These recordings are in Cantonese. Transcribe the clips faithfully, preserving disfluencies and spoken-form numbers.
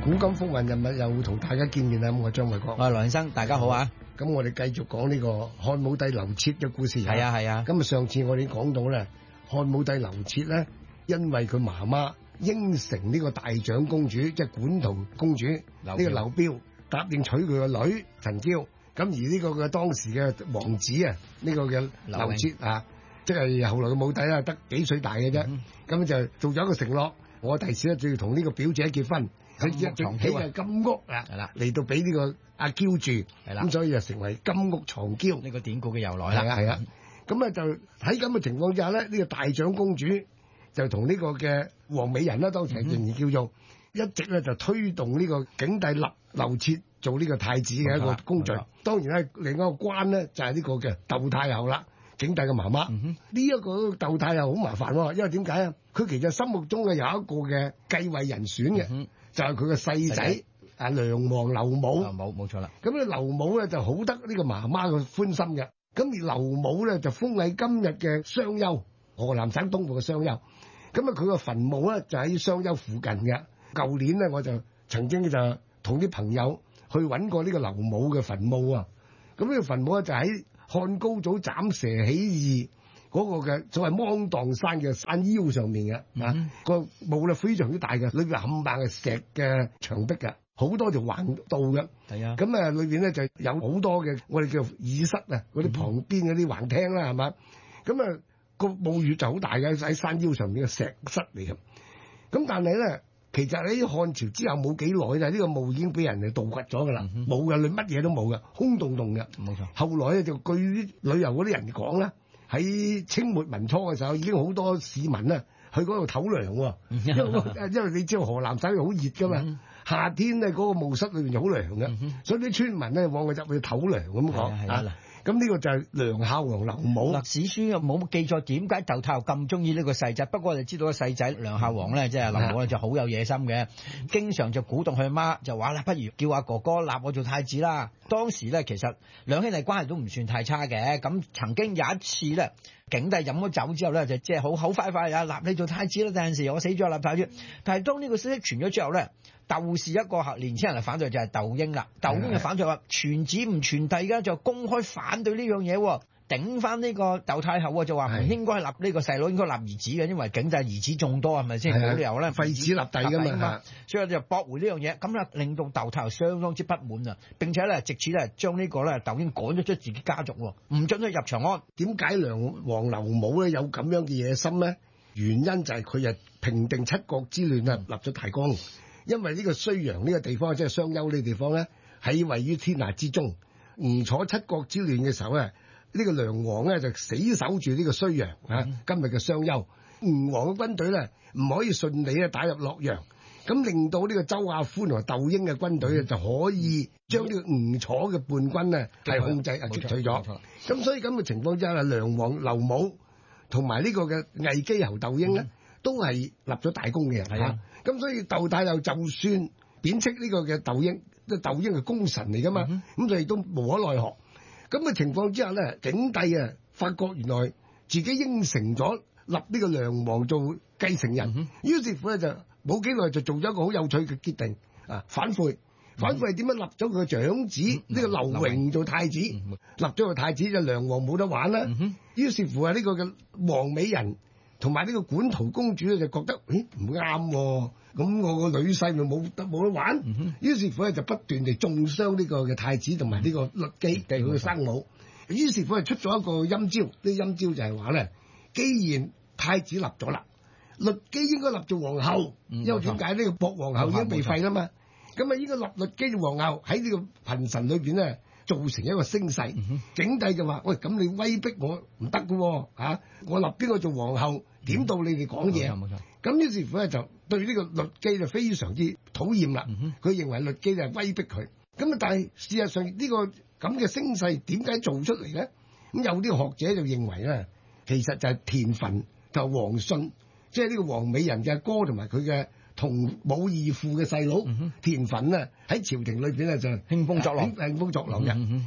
古今風雲人物又同大家見面啦，咁我張偉國， 我係羅先生，大家好啊！ 咁我哋繼續講呢個漢武帝劉徹嘅故事。 係啊係啊。 咁啊上次我哋講到咧，漢武帝劉徹咧，因為佢媽媽應承呢個大長公主，即係館陶公主呢個劉標，答應娶佢個女陳嬌。咁而呢個嘅當時嘅王子啊，呢個嘅劉徹啊，即係後來嘅武帝啦，得幾歲大嘅啫。咁、嗯、就做咗一個承諾，我第時咧就要同呢個表姐結婚。佢一起嘅金屋啊，嚟到俾呢個阿嬌住，咁所以就成為金屋藏嬌呢個典故嘅由來啦。 係啊，咁啊就喺咁嘅情況之下咧，呢、這個大長公主就同呢個嘅王美人啦，當時仍然叫做、嗯、一直咧就推動呢個景帝立劉徹做呢個太子嘅一個工序。當然咧，另一個關咧就係呢個嘅竇太后啦，景帝嘅媽媽。呢、嗯、一、這個竇太后好麻煩喎，因為點解啊？佢其實心目中嘅有一個嘅繼位人選嘅。嗯就係佢個細仔啊，梁王劉武。 劉武冇錯啦。咁咧劉武咧就好得呢個媽媽嘅歡心嘅。咁而劉武咧就封喺今日嘅商丘，河南省東部嘅商丘。咁啊佢個墳墓咧就喺商丘附近嘅。舊年咧我就曾經就同啲朋友去揾過呢個劉武嘅墳墓啊。咁呢個墳墓咧就喺漢高祖斬蛇起義嗰個嘅所謂芒砀山嘅山腰上面嘅，啊、嗯、個墓咧非常之大嘅，裏邊冚唪唥係石嘅牆壁嘅，好多條橫道嘅。係啊，咁啊裏邊咧就有好多嘅我哋叫耳室啊，嗰啲旁邊嗰啲橫廳啦，係、嗯、嘛？咁啊個墓穴就好大嘅，喺山腰上面嘅石室嚟嘅。咁但係咧，其實喺漢朝之後冇幾耐就呢個墓已經俾人哋盜掘咗㗎啦，冇嘅，你乜嘢都冇嘅，空洞洞嘅。冇錯。後來咧就據啲旅遊嗰啲人講咧。喺清末民初嘅時候，已經好多市民咧去嗰度唞涼喎，因為因為你知道河南省好熱㗎嘛，嗯、夏天咧嗰個墓室裏邊就好涼嘅、嗯，所以啲村民咧往佢入去唞涼咁講啊。咁呢個就係梁孝王劉武。嗱，史書又冇記載點解竇太后咁中意呢個細仔，不過我哋知道個細仔梁孝王咧，即係劉武咧就好有野心嘅，經常就鼓動佢阿媽就話啦，不如叫阿哥哥立我做太子啦。當時咧其實兩兄弟關係都唔算太差嘅，咁曾經有一次咧，景帝飲咗酒之後咧，就即係好口快快啊，立你做太子啦！第陣時我死咗立太子，但係當呢個消息傳咗之後咧，竇氏一個年輕人嚟反對就係竇嬰啦。竇嬰就反對話傳子唔傳弟嘅，就公開反對呢樣嘢，頂翻呢個竇太后就話唔應該立呢個細佬，應該立兒子嘅，因為景帝兒子眾多係咪先？冇理由咧廢子立弟㗎嘛，所以就駁回呢樣嘢，咁啦令到竇太后相當之不滿啊！並且咧藉此咧將呢個咧竇嬰趕咗出自己家族，唔准佢入長安。點解梁王劉武咧有咁樣嘅野心咧？原因就係佢啊平定七國之亂啊，立咗大功。因為呢個睢陽呢個地方即係商丘呢個地方咧，喺位於天下之中。吳楚七國之亂嘅時候咧，呢、這個梁王咧就死守住呢個睢陽啊，今日嘅商丘。吳王嘅軍隊咧唔可以順利咧打入洛陽，咁令到呢個周亞夫同埋竇嬰嘅軍隊咧就可以將呢個吳楚嘅叛軍咧係控制啊擊退咗。咁所以咁嘅情況之下，梁王劉武同埋呢個嘅魏姬侯竇嬰咧、嗯、都係立咗大功嘅人。係啊，咁所以竇太后就算貶斥呢個嘅竇嬰，即係竇嬰係功臣嚟噶嘛，咁、嗯、就亦都無可奈何。咁嘅情況之下咧，景帝啊發覺原來自己應承咗立呢個梁王做繼承人，嗯、於是乎咧就冇幾耐就做咗一個好有趣嘅決定啊，反悔。反悔係點樣立咗佢嘅長子呢、嗯這個劉榮做太子，嗯、立咗個太子就梁王冇得玩啦、嗯。於是乎啊，呢個嘅王美人同埋呢個館陶公主咧就覺得，咦唔啱，咁我個女婿咪冇得冇得玩。嗯、於是乎咧就不斷地中傷呢個嘅太子同埋呢個律基，即係佢嘅生母。嗯、於是乎係出咗一個陰招，呢陰招就係話咧，既然太子立咗啦，律基應該立做皇后，嗯、因為點解呢個博皇后已經被廢啦嘛。咁啊，呢個立律基皇后喺呢個群臣裏邊咧，造成一個聲勢。景、嗯、帝就話：喂，咁你威逼我唔得㗎喎，我立邊個做皇后，點、嗯、到你哋講嘢？冇錯。咁於是乎咧，就對呢個律基就非常之討厭啦。佢、嗯、認為律基就係威逼佢。咁啊，但係事實上呢、這個咁嘅聲勢點解做出嚟咧？咁有啲學者就認為咧，其實就係田汾就王信，即係呢個王美人嘅哥同埋佢嘅同母異父嘅細佬田汾啊，喺朝廷裏邊咧就興風作浪，興風作浪嘅。咁、嗯、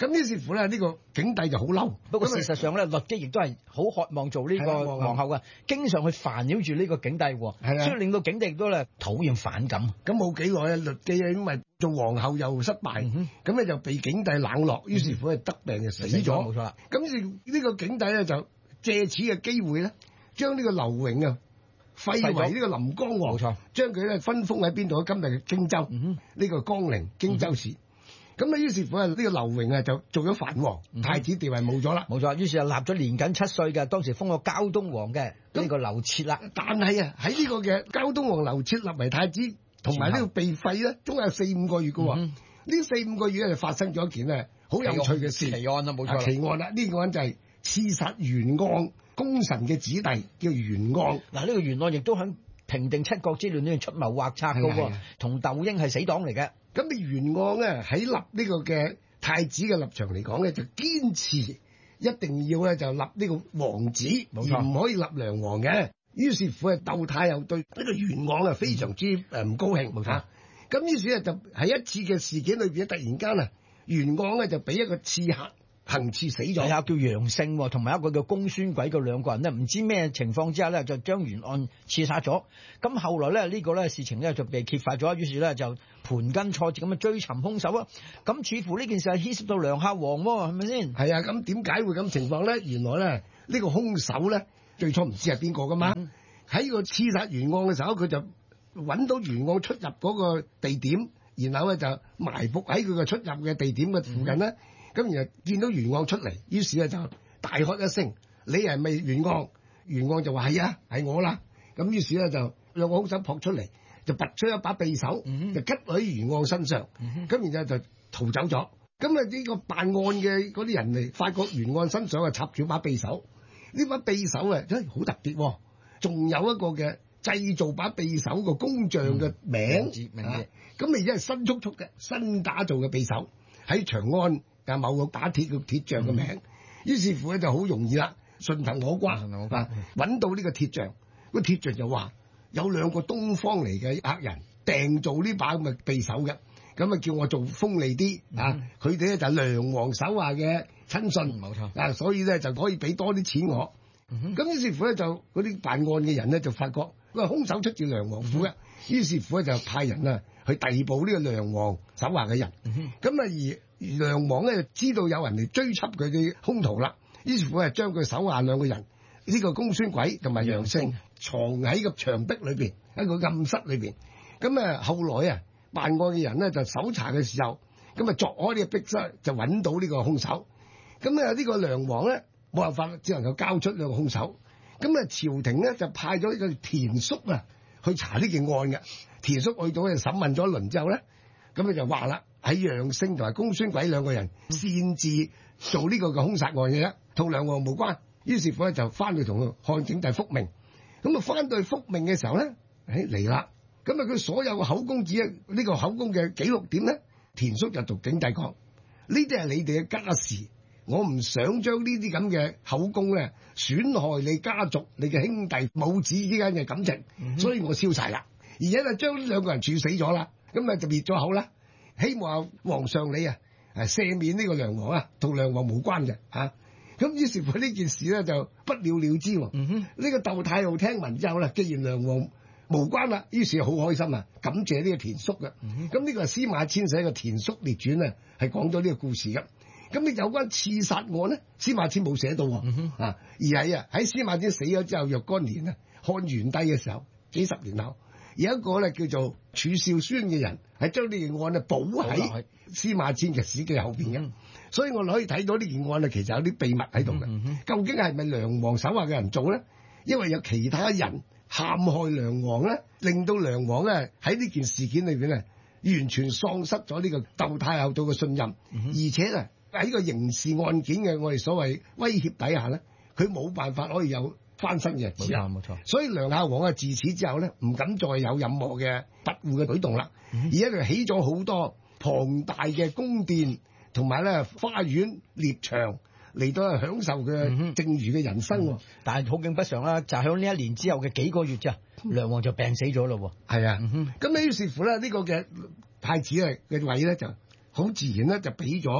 咁於是乎咧，呢個景帝就好嬲。 不過事實上咧，律基亦都係好渴望做呢個皇后嘅，經常去煩擾住呢個景帝喎， 係啊， 所以令到景帝亦都咧討厭反感。 咁冇幾耐啊，律基啊，因為做皇后又失敗，咁咧就被景帝冷落，於是乎係得病就死咗。 冇錯啦。 咁於呢個景帝咧就借此嘅機會咧，將呢個劉榮啊廢為呢個臨江王， 冇錯， 將佢咧分封喺邊度？今日嘅荊州，呢、嗯、個江陵荊州市。咁啊，於是乎啊，呢個劉榮啊就做咗藩王，嗯、太子地位冇咗啦。 冇錯，於是就立咗年僅七歲嘅，當時封個膠東王嘅呢個劉徹啦。 但係啊，喺呢個嘅膠東王劉徹立為太子，同埋呢個被廢咧，總有四五個月嘅喎。呢、嗯、四五個月咧就發生咗一件咧好有趣嘅事。 奇案啦，冇錯。 奇案啦，呢、這個案就係刺殺袁盎功臣嘅子弟，叫袁盎。 嗱，呢個袁盎亦都喺平定七國之亂呢出謀劃策嘅喎，同竇嬰係死黨嚟嘅。 咁你袁盎咧喺立呢個嘅太子嘅立場嚟講咧，就堅持一定要咧就立呢個王子，而唔可以立梁王嘅。於是乎啊，竇太后對呢個袁盎啊非常之誒唔高興，冇錯。咁於是咧就喺一次嘅事件裏邊，突然間啊，袁盎咧就俾一個刺客行刺死咗。 係啊，叫楊勝同埋一個叫公孫軌嘅兩個人咧，唔知咩情況之下咧，就將袁盎刺殺咗。咁後來咧呢、這個咧事情咧就被揭發咗，於是咧就盤根錯節咁樣追尋兇手啊。咁似乎呢件事係牽涉到梁孝王喎，係咪先？ 係啊，咁點解會咁情況咧？原來咧呢、這個兇手咧最初唔知係邊個噶嘛。喺、嗯、個刺殺袁盎嘅時候，佢就揾到袁盎出入嗰個地點，然後咧就埋伏喺佢嘅出入嘅地點嘅附近咧。咁、嗯、然後見到袁盎出嚟，於是咧就大喝一聲：你係咪袁盎？袁盎就話係啊，係我啦。咁於是咧就兩個兇手撲出嚟，就拔出一把匕首，嗯、就拮喺袁盎身上。咁、嗯、然之後就逃走咗。咁啊呢個辦案嘅嗰啲人嚟，發覺袁盎身上啊插住把匕首。呢把匕首啊真係好特別、哦，仲有一個嘅製造把匕首個工匠嘅名。明嘅。咁啊而家係新速速嘅新打造嘅匕首，喺長安啊某個打鐵嘅鐵匠嘅名。於、嗯、是乎咧就好容易啦，順藤摸瓜，揾、嗯、到呢個鐵匠。個鐵匠就話有兩個東方嚟嘅客人訂做呢把咁嘅匕首嘅，咁啊叫我做鋒利啲、嗯、啊！佢哋咧就係梁王手下嘅親信，冇、嗯、錯啊，所以咧就可以俾多啲錢我。咁、嗯、於是乎咧就嗰啲辦案嘅人咧就發覺個兇手出自梁王府嘅，嗯、於是乎咧就派人啊去逮捕呢個梁王手下嘅人。咁、嗯、啊而梁王咧知道有人嚟追緝佢嘅兇徒啦，於是乎係將佢手下兩個人。呢、這個公孫軌同埋楊勝藏喺個牆壁裏邊，喺個暗室裏邊。咁啊，後來啊，辦案嘅人咧就搜查嘅時候，咁啊，鑿開呢個壁室就揾到呢個兇手。咁啊，呢個梁王咧冇辦法，只能夠交出兩個兇手。咁啊，朝廷咧就派咗呢個田叔啊去查呢件案嘅。田叔去到咧審問咗一輪之後咧，咁佢就話啦，喺楊勝同埋公孫軌兩個人擅自做呢個嘅兇殺案嘅啫，同梁王無關。於是乎咧就翻去同漢景帝復命，咁啊翻到去復命嘅時候咧，誒嚟啦，咁啊佢所有嘅口供紙呢、呢個口供嘅記錄點咧，田叔就同景帝講：呢啲係你哋嘅家事，我唔想將呢啲咁嘅口供咧損害你家族、你嘅兄弟母子之間嘅感情，嗯、所以我燒晒啦，而且就將呢兩個人處死咗啦，咁啊就滅咗口啦，希望皇上你啊誒赦免呢個梁王啊，同梁王無關嘅嚇。咁於是乎呢件事咧就不了了之喎。呢、嗯這個竇太后聽聞之後咧，既然梁王無關啦，於是好開心啊，感謝呢個田叔嘅。咁、嗯、呢個係司馬遷寫嘅《田叔列傳》啊，係講咗呢個故事嘅。咁你有關刺殺案咧，司馬遷冇寫到喎、嗯，啊，而係啊喺司馬遷死咗之後若干年啊，漢元帝嘅時候，幾十年後，有一個咧叫做褚少孫嘅人，係將呢件案咧補喺司馬遷嘅史記後邊嘅。嗯所以我哋可以睇到呢件案啊，其實有啲秘密喺度嘅。究竟係咪梁王手下嘅人做咧？因為有其他人陷害梁王咧，令到梁王咧喺呢件事件裏邊咧，完全喪失咗呢個竇太后對嘅信任，嗯、而且咧喺個刑事案件嘅我哋所謂威脅底下咧，佢冇辦法可以有翻身嘅日子。冇錯，冇錯。所以梁孝王啊，自此之後咧，唔敢再有任何嘅跋扈嘅舉動啦、嗯，而家佢起咗好多龐大嘅宮殿。同埋咧，花園獵場嚟到享受嘅剩餘嘅人生、嗯， 但係好景不常啦，就喺呢一年之後嘅幾個月咋，梁王就病死咗咯。 係啊，咁於是乎咧，呢個嘅太子啊嘅位咧就好自然咧就俾咗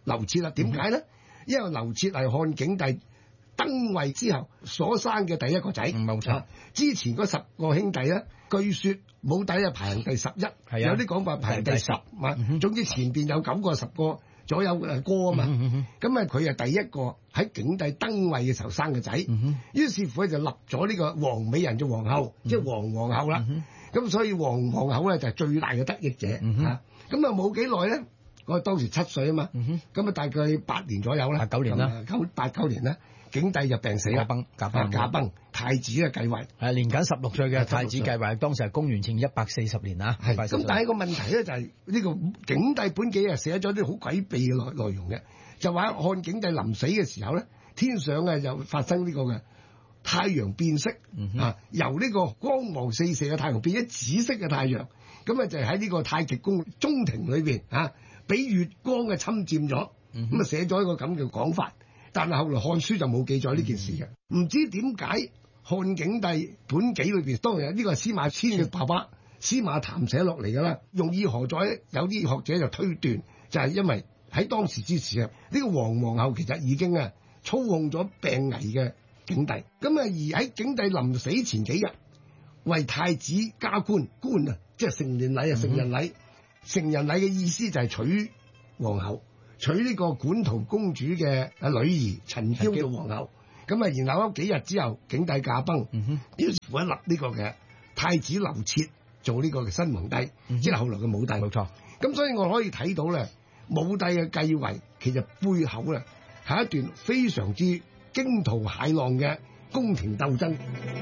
劉徹啦。點解咧？因為劉徹係漢景帝登位之後所生嘅第一個仔。 冇錯。 之前嗰十個兄弟咧，據說武帝係排行第十一， 啊、 有啲講法排行第十。嘛、嗯，總之前邊有九個十個左右誒哥啊嘛。咁啊，佢係第一個喺景帝登位嘅時候生嘅仔。於、嗯、是乎咧就立咗呢個王美人做皇后，嗯、即係皇皇后啦。咁、嗯、所以皇皇后咧就係最大嘅得益者。 嗯、啊， 咁啊冇幾耐咧。我當時七歲啊嘛，咁、嗯、啊大概八年左右啦， 九年啦， 九八九年啦，景帝就病死啦， 崩，駕崩，駕崩，太子嘅繼位， 係年僅十六歲嘅太子繼位，當時係公元前一百四十年啊。 係，咁但係個問題咧就係呢個景帝本紀啊寫咗啲好詭秘嘅內內容嘅，就話漢景帝臨死嘅時候咧，天上啊又發生呢個嘅太陽變色、嗯、啊，由呢個光芒四射嘅太陽變咗紫色嘅太陽，咁啊就喺呢個太極宮中庭裏邊啊。俾月光嘅侵佔咗，咁、嗯、啊寫咗一個咁嘅講法，但係後來漢書就冇記載呢件事嘅，唔、嗯、知點解漢景帝本紀裏邊，當然呢個係司馬遷嘅爸爸、嗯、司馬談寫落嚟㗎啦。用意何在？有啲學者就推斷，就係因為喺當時之時啊，呢、這個皇皇后其實已經啊操控咗病危嘅景帝，咁啊而喺景帝臨死前幾日，為太子加官，官啊即係成年禮啊，成人禮。嗯成人禮嘅意思就係娶皇后，娶呢個管陶公主嘅啊女兒陳嬌做皇后。咁啊，然後幾日之後，景帝駕崩，於是乎一立呢個嘅太子劉徹做呢個嘅新皇帝，嗯、即係後來嘅武帝。冇錯。咁所以我可以睇到咧，武帝嘅繼位其實背後咧係一段非常之驚濤駭浪嘅宮廷鬥爭。